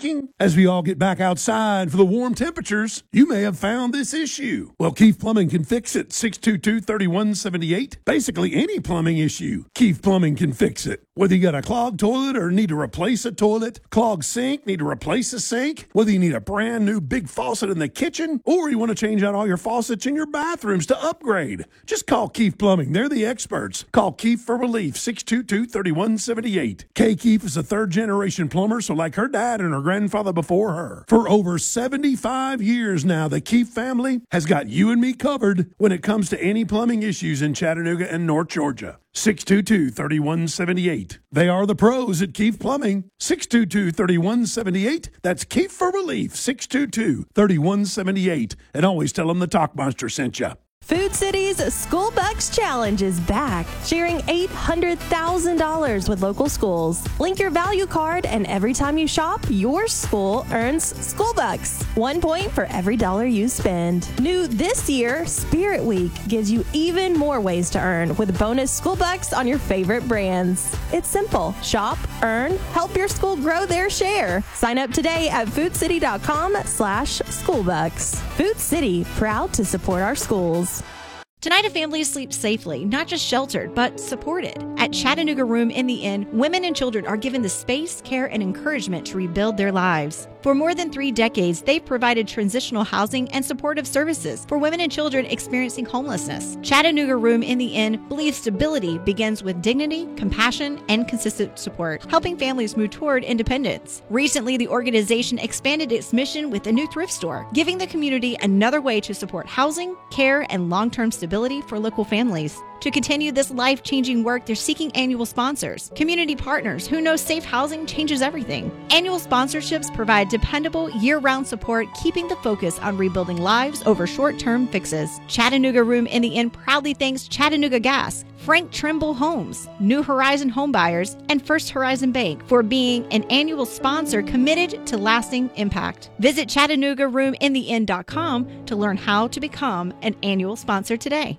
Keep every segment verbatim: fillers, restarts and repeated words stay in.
leaking? As we all get back outside for the warm temperatures, you may have found this issue. Well, Keefe Plumbing can fix it. six two two, three one seven eight. Basically any plumbing issue, Keefe Plumbing can fix it. Whether you got a clogged toilet or need to replace a toilet, clogged sink, need to replace a sink, whether you need a brand new big faucet in the kitchen, or you want to change out all your faucets in your bathrooms to upgrade, just call Keefe Plumbing. They're the experts. Call Keefe for relief, six two two, three one seven eight. Kay Keefe is a third-generation plumber, so like her dad and her grandfather before her. For over seventy-five years now, the Keefe family has got you and me covered when it comes to any plumbing issues in Chattanooga and North Georgia. six two two, three one seven eight. They are the pros at Keefe Plumbing. six two two, three one seven eight. That's Keefe for relief, six two two, three one seven eight. And always tell them the Talk Monster sent you. Food City's School Bucks Challenge is back, sharing eight hundred thousand dollars with local schools. Link your value card, and every time you shop, your school earns School Bucks. One point for every dollar you spend. New this year, Spirit Week gives you even more ways to earn with bonus School Bucks on your favorite brands. It's simple. Shop, earn, help your school grow their share. Sign up today at foodcity.com slash schoolbucks. Food City, proud to support our schools. Tonight, a family sleeps safely, not just sheltered, but supported. At Chattanooga Room in the Inn, women and children are given the space, care, and encouragement to rebuild their lives. For more than three decades, they've provided transitional housing and supportive services for women and children experiencing homelessness. Chattanooga Room in the Inn believes stability begins with dignity, compassion, and consistent support, helping families move toward independence. Recently, the organization expanded its mission with a new thrift store, giving the community another way to support housing, care, and long-term stability for local families. To continue this life-changing work, they're seeking annual sponsors, community partners who know safe housing changes everything. Annual sponsorships provide dependable, year-round support, keeping the focus on rebuilding lives over short-term fixes. Chattanooga Room in the Inn proudly thanks Chattanooga Gas, Frank Trimble Homes, New Horizon Homebuyers, and First Horizon Bank for being an annual sponsor committed to lasting impact. Visit Chattanooga Room in the Inn dot com to learn how to become an annual sponsor today.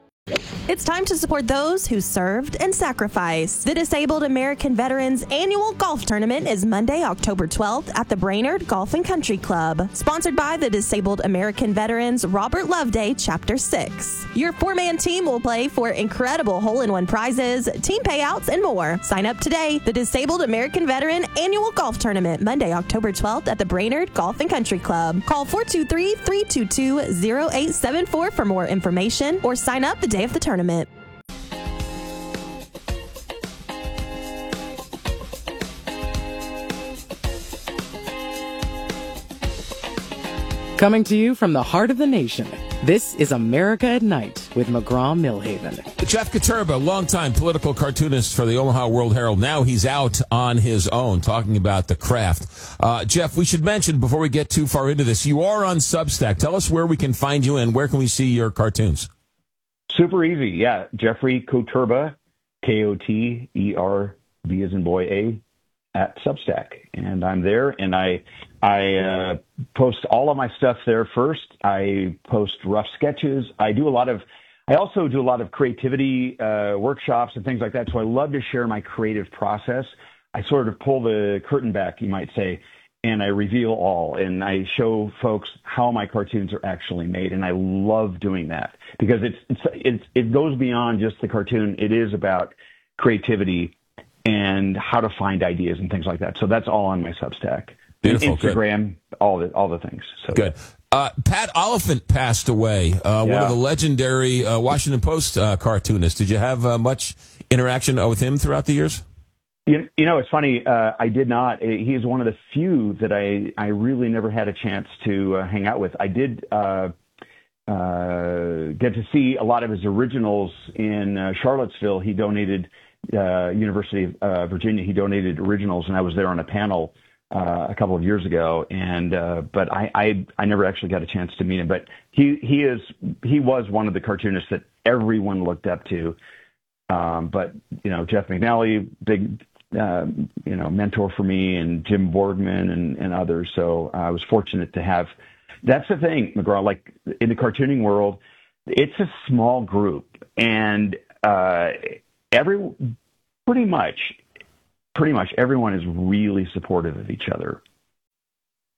It's time to support those who served and sacrificed. The Disabled American Veterans Annual Golf Tournament is Monday, October twelfth at the Brainerd Golf and Country Club. Sponsored by the Disabled American Veterans Robert Loveday Chapter six. Your four-man team will play for incredible hole-in-one prizes, team payouts, and more. Sign up today. The Disabled American Veteran Annual Golf Tournament, Monday, October twelfth at the Brainerd Golf and Country Club. Call four two three, three two two, zero eight seven four for more information or sign up the day of the tournament. Coming to you from the heart of the nation, this is America at Night with McGraw-Millhaven. Jeff Katurba, longtime political cartoonist for the Omaha World Herald. Now he's out on his own talking about the craft. Uh, Jeff, we should mention before we get too far into this, you are on Substack. Tell us where we can find you and where can we see your cartoons? Super easy, yeah. Jeffrey Koterba, K O T E R B as in boy A, at Substack. And I'm there, and I I uh, post all of my stuff there first. I post rough sketches. I do a lot of, I also do a lot of creativity uh, workshops and things like that. So I love to share my creative process. I sort of pull the curtain back, you might say, and I reveal all, and I show folks how my cartoons are actually made, and I love doing that because it's, it's, it's it goes beyond just the cartoon. It is about creativity and how to find ideas and things like that. So that's all on my Substack. Beautiful. Instagram, good. all the all the things. So good. Uh, Pat Oliphant passed away. Uh, yeah. One of the legendary uh, Washington Post uh, cartoonists. Did you have uh, much interaction with him throughout the years? You, you know, it's funny. Uh, I did not. He is one of the few that I, I really never had a chance to uh, hang out with. I did uh, uh, get to see a lot of his originals in uh, Charlottesville. He donated, uh, University of uh, Virginia, he donated originals, and I was there on a panel uh, a couple of years ago. And uh, but I, I I never actually got a chance to meet him. But he he is he was one of the cartoonists that everyone looked up to. Um, but you know, Jeff McNally, big. Uh, you know, mentor for me, and Jim Borgman and, and others. So uh, I was fortunate to have. That's the thing, McGraw. Like in the cartooning world, it's a small group, and uh, every pretty much, pretty much everyone is really supportive of each other.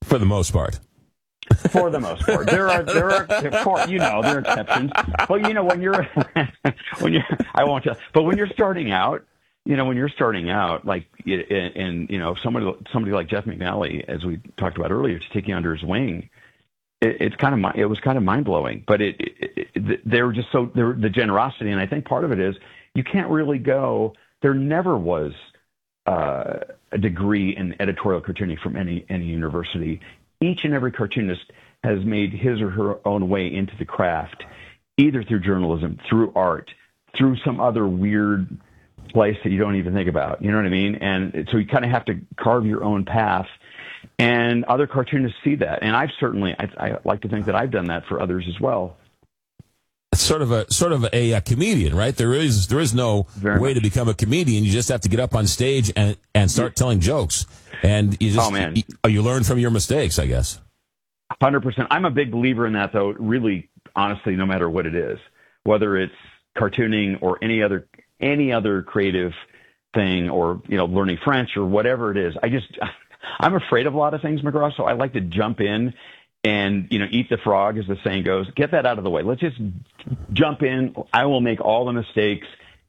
For the most part. For the most part, there are there are of course, you know there are exceptions, but you know when you're when you I won't tell, but when you're starting out, you know when you're starting out, like and, and you know somebody somebody like Jeff McNally, as we talked about earlier, to take you under his wing, it, it's kind of it was kind of mind blowing, but it, it, it they were just so they're, the generosity, and I think part of it is you can't really go. There never was uh, a degree in editorial cartooning from any any university. Each and every cartoonist has made his or her own way into the craft, either through journalism, through art, through some other weird place that you don't even think about. You know what I mean? And so you kind of have to carve your own path. And other cartoonists see that. And I've certainly, I, I like to think that I've done that for others as well. It's sort of a sort of a, a comedian, right? There is there is no Very way much. to become a comedian. You just have to get up on stage and, and start telling jokes. And you just Oh, man. You, you learn from your mistakes, I guess. one hundred percent. I'm a big believer in that, though, really, honestly, no matter what it is, whether it's cartooning or any other any other creative thing or, you know, learning French or whatever it is. I just, I'm afraid of a lot of things, McGraw, so I like to jump in and, you know, eat the frog, as the saying goes. Get that out of the way. Let's just jump in. I will make all the mistakes,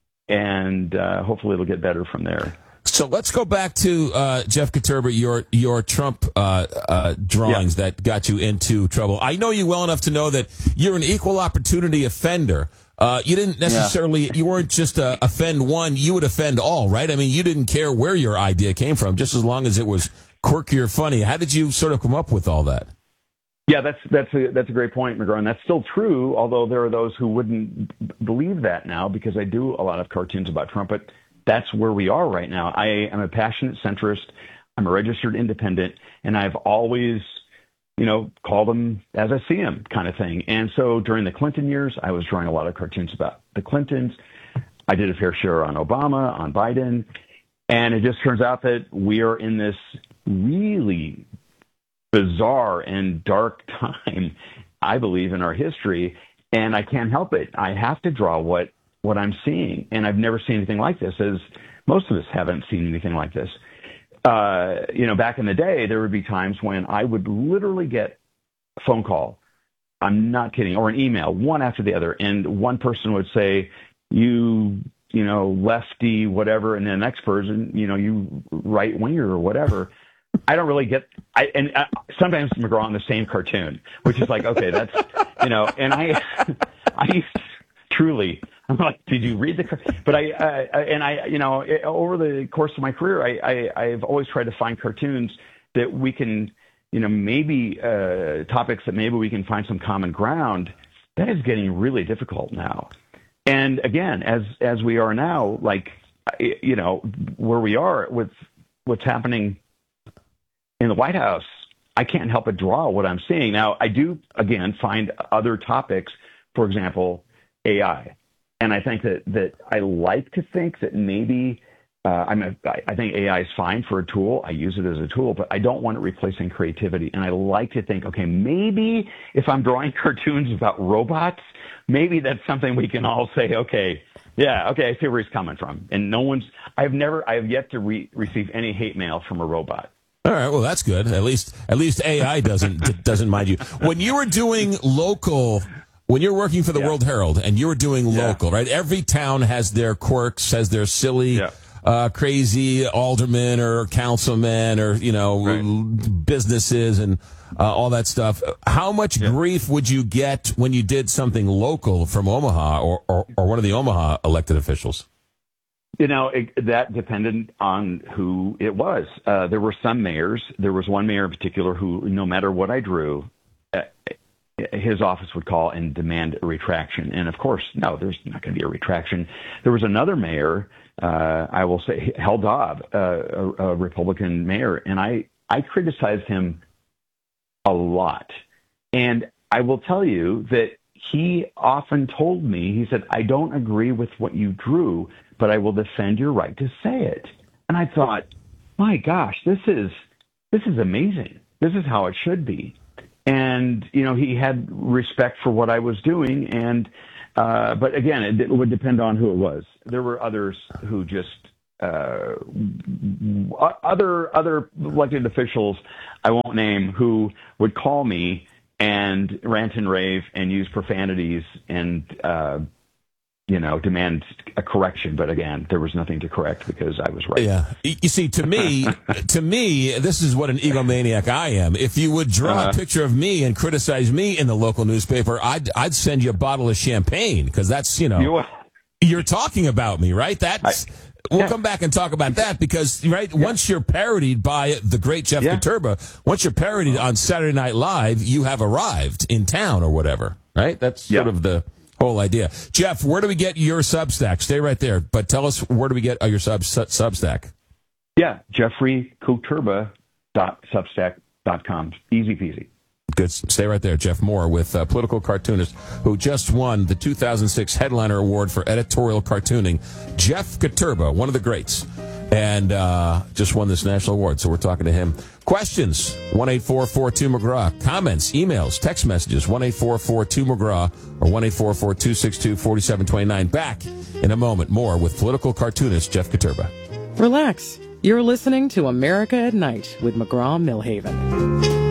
and uh, hopefully it'll get better from there. So let's go back to uh, Jeff Katurbis, your your Trump uh, uh, drawings Yeah. that got you into trouble. I know you well enough to know that you're an equal opportunity offender. Uh, you didn't necessarily, you weren't just uh, offend one, you would offend all, right? I mean, you didn't care where your idea came from, just as long as it was quirky or funny. How did you sort of come up with all that? Yeah, that's that's a that's a great point, McGraw, and that's still true. Although there are those who wouldn't b- believe that now, because I do a lot of cartoons about Trump. But that's where we are right now. I am a passionate centrist. I'm a registered independent, and I've always, you know, called them as I see them, kind of thing. And so during the Clinton years, I was drawing a lot of cartoons about the Clintons. I did a fair share on Obama, on Biden, and it just turns out that we are in this really bizarre and dark time, I believe, in our history, and I can't help it. I have to draw what, what I'm seeing, and I've never seen anything like this, as most of us haven't seen anything like this. Uh, you know, back in the day, there would be times when I would literally get a phone call, I'm not kidding, or an email, one after the other, and one person would say, you, you know, lefty, whatever, and the next person, you know, you right-winger or whatever. I don't really get, I, and uh, sometimes McGraw on the same cartoon, which is like, okay, that's, you know, and I, I truly, I'm like, did you read the, but I, uh, and I, you know, it, over the course of my career, I, I, I've always tried to find cartoons that we can, you know, maybe uh, topics that maybe we can find some common ground. That is getting really difficult now. And again, as, as we are now, like, you know, where we are with what's happening in the White House, I can't help but draw what I'm seeing. Now, I do, again, find other topics, for example, A I. And I think that, that I like to think that maybe, uh, I'm a, I think A I is fine for a tool. I use it as a tool, but I don't want it replacing creativity. And I like to think, okay, maybe if I'm drawing cartoons about robots, maybe that's something we can all say, okay, yeah, okay, I see where he's coming from. And no one's, I've never, I have yet to re- receive any hate mail from a robot. All right, well, that's good. At least, at least A I doesn't doesn't mind you. When you were doing local, when you're working for the Yeah. World Herald and you were doing Yeah. local, right? Every town has their quirks, has their silly, Yeah. uh, crazy aldermen or councilmen or you know Right. businesses and uh, all that stuff. How much Yeah. grief would you get when you did something local from Omaha or or, or one of the Omaha elected officials? You know, it, that depended on who it was. Uh, there were some mayors. There was one mayor in particular who, no matter what I drew, uh, his office would call and demand a retraction. And of course, no, there's not going to be a retraction. There was another mayor, uh, I will say, Hal Dobb, uh, a, a Republican mayor, and I, I criticized him a lot. And I will tell you that he often told me, he said, I don't agree with what you drew, but I will defend your right to say it. And I thought, my gosh, this is this is amazing. This is how it should be. And, you know, he had respect for what I was doing. And uh, but again, it, it would depend on who it was. There were others who just uh, other other elected officials I won't name who would call me and rant and rave and use profanities and uh, you know, demand a correction. But again, there was nothing to correct because I was right. Yeah. You see, to me, to me, this is what an egomaniac I am. If you would draw uh, a picture of me and criticize me in the local newspaper, I'd, I'd send you a bottle of champagne because that's, you know, you, you're talking about me, right? That's, I, we'll yeah. come back and talk about that because, right, yeah. once you're parodied by the great Jeff yeah. Katurba, once you're parodied on Saturday Night Live, you have arrived in town or whatever, right? That's sort yeah. of the whole idea. Jeff, where do we get your Substack? Stay right there, but tell us, where do we get uh, your sub, sub Substack? Yeah, Jeffrey Katurba dot substack dot com. Easy peasy. Good. Stay right there. Jeff Moore with uh, political cartoonist who just won the two thousand six Headliner Award for editorial cartooning. Jeff Katurba, one of the greats, and uh, just won this national award. So we're talking to him. Questions, one eight four four two McGraw. Comments, emails, text messages, one eight four four two McGraw or one eight four four two six two four seven two nine. Back in a moment. More with political cartoonist Jeff Katurba. Relax. You're listening to America at Night with McGraw Millhaven.